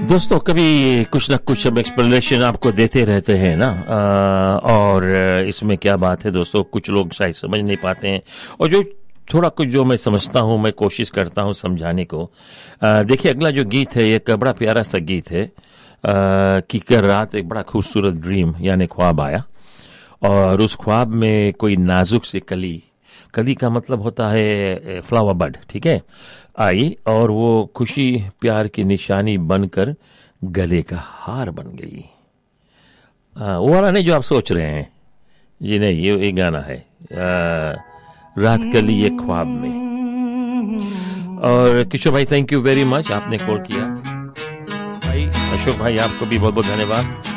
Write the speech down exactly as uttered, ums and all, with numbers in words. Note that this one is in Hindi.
दोस्तों कभी कुछ ना कुछ हम एक्सप्लेनेशन आपको देते रहते हैं ना, आ, और इसमें क्या बात है दोस्तों, कुछ लोग शायद समझ नहीं पाते हैं और जो थोड़ा कुछ जो मैं समझता हूं मैं कोशिश करता हूं समझाने को। देखिए अगला जो गीत है ये बड़ा प्यारा सा गीत है आ, कि कल रात एक बड़ा खूबसूरत ड्रीम यानी ख्वाब आया और उस ख्वाब में कोई नाजुक सी कली, कली का मतलब होता है फ्लावर बड, ठीक है, आई और वो खुशी प्यार की निशानी बनकर गले का हार बन गई। आ, वो वाला नहीं जो आप सोच रहे हैं, ये नहीं, ये एक गाना है आ, रात कली ये ख्वाब में। और किशोर भाई थैंक यू वेरी मच, आपने कॉल किया। भाई अशोक भाई आपको भी बहुत बहुत धन्यवाद।